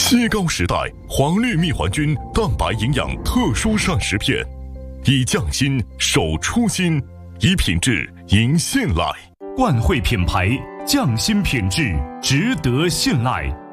西高时代黄绿蜜环菌蛋白营养特殊膳食片，以匠心守初心，以品质赢信赖。 冠汇品牌，匠心品质值得信赖。